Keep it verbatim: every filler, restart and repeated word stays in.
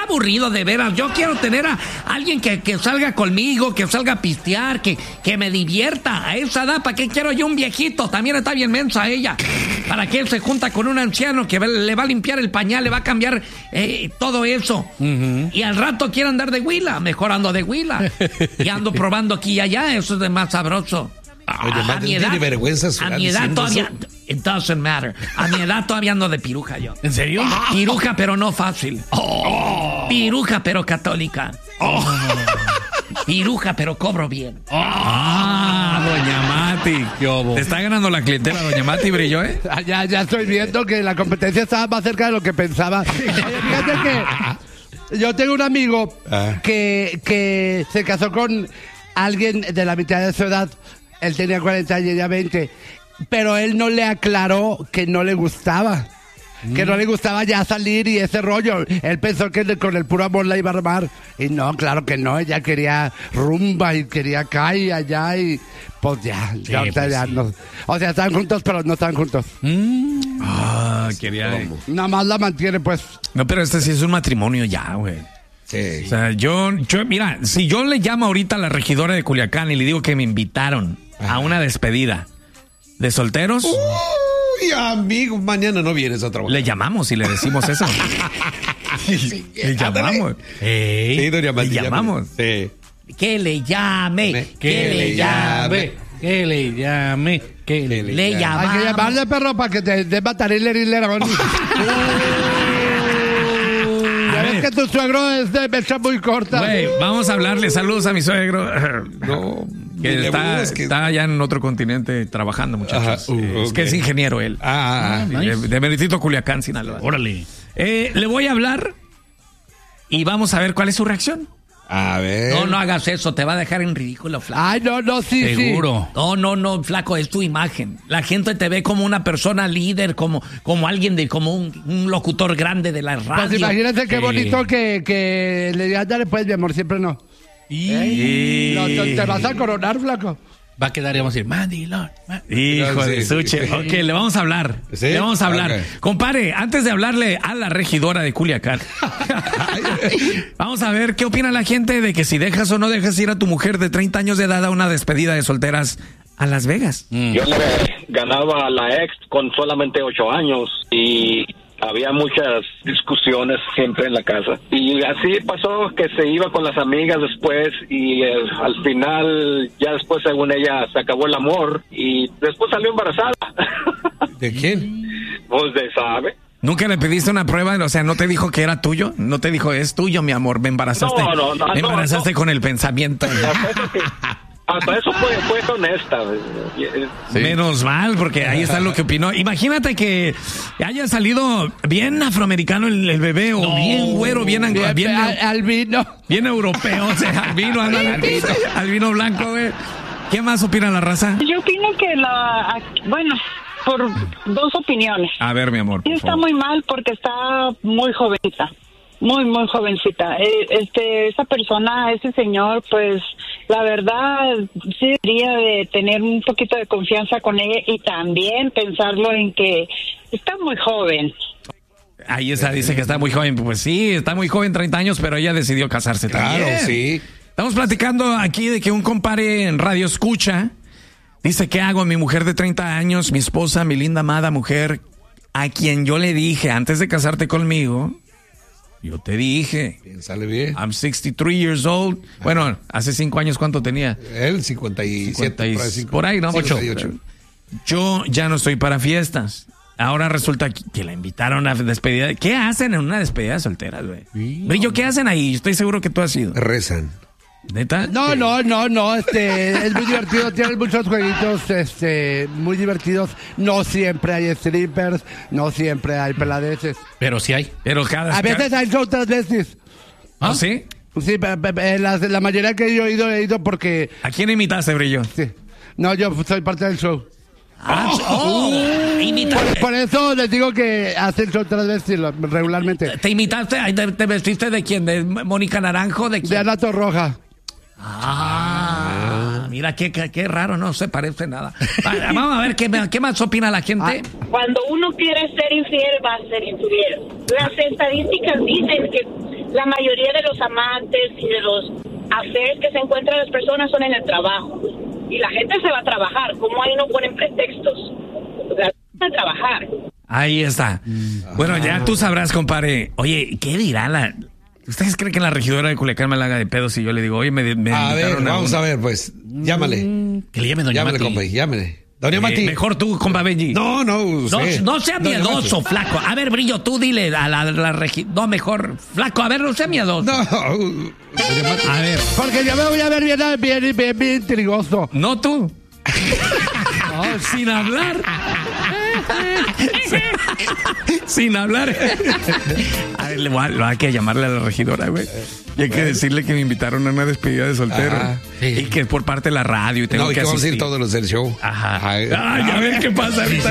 aburrido, de veras. Yo quiero tener a alguien que, que salga conmigo, que salga a pistear, que, que me divierta. A esa edad, ¿para qué quiero yo un viejito? También está bien mensa ella. ¿Para qué él se junta con un anciano que le va a limpiar el pañal, le va a cambiar eh, todo eso? Uh-huh. Y al rato quiere andar de huila, mejor ando de huila. Y ando probando aquí y allá, eso es de más sabroso. Oye, a, a mi edad, vergüenza a mi edad todavía, eso? It doesn't matter. A mi edad todavía ando de piruja yo. ¿En serio? Piruja, pero no fácil. Oh. Piruja, pero católica. Oh. Piruja, pero cobro bien. Oh. Ah, doña Mati. Te está ganando la clientela, doña Mati Brillo, ¿eh? Ya, ya estoy viendo que la competencia estaba más cerca de lo que pensaba. Fíjate que yo tengo un amigo ah. que, que se casó con alguien de la mitad de su edad. Él tenía cuarenta años y ella veinte. Pero él no le aclaró que no le gustaba. Mm. Que no le gustaba ya salir y ese rollo. Él pensó que con el puro amor la iba a armar. Y no, claro que no. Ella quería rumba y quería acá y allá. Y pues ya. Sí, ya, pues ya sí. no. O sea, están juntos, pero no están juntos. Mm. Ah, quería. Nada más la mantiene, pues. No, pero este sí es un matrimonio ya, güey. Sí. O sea, yo, yo, mira, si yo le llamo ahorita a la regidora de Culiacán y le digo que me invitaron Ajá. a una despedida de solteros. Uy, amigo, mañana no vienes a trabajar. Le llamamos y le decimos eso. sí, le llamamos. Hey, sí, doña Mati, le llamamos. Sí. Que le llame, que, que le llame, que le llame, que le, le llame. Hay que llamarle, perro, para que te dé batariller y le Es que tu suegro es de mecha muy corta. Wey, vamos a hablarle. Saludos a mi suegro. No, que está, que... está allá en otro continente trabajando, muchachos. Ajá, uh, okay. Es que es ingeniero él. Ah, ah nice. De, de Meritito Culiacán, Sinaloa. Órale. Eh, le voy a hablar y vamos a ver cuál es su reacción. A ver. No, no hagas eso, te va a dejar en ridículo, flaco. Ay, no, no, sí, Seguro. sí. No, no, no, flaco, es tu imagen. La gente te ve como una persona líder, como, como alguien de, como un, un locutor grande de la radio. Pues imagínate qué bonito que, que le digas, dale pues, mi amor, siempre no. Y... ¿Eh? No, no, te vas a coronar, flaco. Va a quedar y vamos a decir, Mandilón. Hijo de suche. Sí. Ok, le vamos a hablar. ¿Sí? Le vamos a hablar. Okay. Compare, antes de hablarle a la regidora de Culiacán, vamos a ver qué opina la gente de que si dejas o no dejas ir a tu mujer de treinta años de edad a una despedida de solteras a Las Vegas. Mm. Yo le ganaba a la ex con solamente ocho años y había muchas discusiones siempre en la casa. Y así pasó que se iba con las amigas después y eh, al final, ya después según ella, se acabó el amor y después salió embarazada. ¿De quién? Pues de sabe. ¿Nunca le pediste una prueba? O sea, ¿no te dijo que era tuyo? ¿No te dijo, es tuyo, mi amor? Me embarazaste. No, no, no. Me embarazaste no, no. con el pensamiento. Hasta eso fue, fue honesta. Sí. Menos mal, porque ahí está lo que opinó. Imagínate que haya salido bien afroamericano el, el bebé, o no. bien güero, bien anglo, bien, bien al, albino. Bien europeo, o sea, albino, albino, albino blanco, güey. ¿Qué más opina la raza? Yo opino que la... Bueno, por dos opiniones. A ver, mi amor. Sí, está muy mal porque está muy jovencita. Muy, muy jovencita. Este, esa persona, ese señor, pues, la verdad, sí debería de tener un poquito de confianza con ella y también pensarlo en que está muy joven. Ahí está, dice que está muy joven. Pues sí, está muy joven, treinta años, pero ella decidió casarse también. Claro, sí. Estamos platicando aquí de que un compadre en radio escucha, dice, ¿qué hago? Mi mujer de treinta años, mi esposa, mi linda amada mujer, a quien yo le dije, antes de casarte conmigo... Yo te dije. Bien, sale bien. I'm sixty-three years old. Ajá. Bueno, hace cinco años, ¿cuánto tenía? Él, cincuenta y siete. cincuenta y, por ahí, ¿no? cincuenta y ocho. Yo ya no estoy para fiestas. Ahora resulta que la invitaron a despedida. ¿Qué hacen en una despedida de solteras, güey? Sí, Brillo, ¿qué hacen ahí? Estoy seguro que tú has ido. Rezan. ¿Neta? No, sí. no, no, no, este, es muy divertido, tienen muchos jueguitos, este, muy divertidos, no siempre hay strippers, no siempre hay peladeces. Pero sí hay, pero cada... A veces hay show transvestis. ¿Ah, sí? Sí, la, la mayoría que yo he ido, he ido porque... ¿A quién imitaste, Brillo? Sí, no, yo soy parte del show. Ah, oh, oh. Por, por eso les digo que hacen show transvesti regularmente. ¿Te imitaste? ¿Te, te vestiste de quién? ¿De Mónica Naranjo? ¿De quién? De Ana Torroja. Ah, mira, qué, qué, qué raro, no se parece nada. Vamos a ver qué, qué más opina la gente. Cuando uno quiere ser infiel, va a ser infiel. Las estadísticas dicen que la mayoría de los amantes y de los affairs que se encuentran las personas son en el trabajo. Y la gente se va a trabajar. ¿Cómo ahí no ponen pretextos? O sea, van a trabajar. Ahí está. Bueno, ya tú sabrás, compadre. Oye, ¿qué dirá la... ¿Ustedes creen que la regidora de Culiacán me la haga de pedo si yo le digo, oye, me, me a ver, a vamos una... a ver, pues, llámale. Que le llame doña Llámale, Mati. compa, llámale. Doña Eh, Mati. mejor tú, compa Benji. No, no, No, usted. no sea Doña miedoso, Mati. flaco. A ver, Brillo, tú dile a la, la regi... No, mejor, flaco, a ver, no sea miedoso. No, doña Mati. A ver, Porque yo me voy a ver bien, bien, bien, bien intrigoso. no tú. No, sin hablar. Sin hablar. A ver, le voy a, le voy a que llamarle a la regidora, güey. Y hay que decirle que me invitaron a una despedida de soltero. Ah, sí. Y que es por parte de la radio y tengo No, y que que vamos a ir asistir. todos los del show. Ajá. Ay, Ay, a ver qué pasa ahorita.